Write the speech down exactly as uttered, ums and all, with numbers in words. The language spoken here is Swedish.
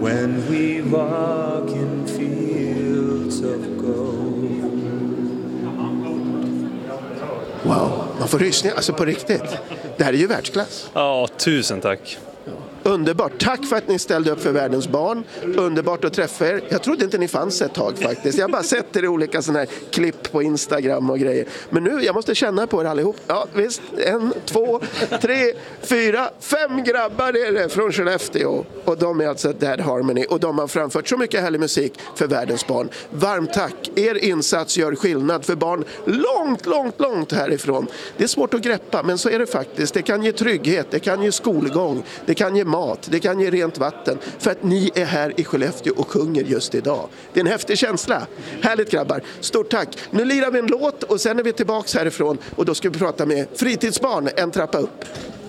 when we walk in fields of gold. Wow, man får rysningar, alltså på riktigt. Det här är ju världsklass. Ja, tusen tack. Underbart. Tack för att ni ställde upp för världens barn. Underbart att träffa er. Jag trodde inte ni fanns ett tag faktiskt. Jag har bara sett er i olika såna här klipp på Instagram och grejer. Men nu, jag måste känna på er allihop. Ja, visst. En, två, tre, fyra, fem grabbar är det från Skellefteå. Och de är alltså Dead Harmony. Och de har framfört så mycket härlig musik för världens barn. Varmt tack. Er insats gör skillnad för barn långt, långt, långt härifrån. Det är svårt att greppa, men så är det faktiskt. Det kan ge trygghet, det kan ge skolgång, det kan ge mat, det kan ge rent vatten för att ni är här i Skellefteå och sjunger just idag. Det är en häftig känsla. Härligt grabbar. Stort tack. Nu lirar vi en låt och sen är vi tillbaks härifrån och då ska vi prata med fritidsbarn en trappa upp.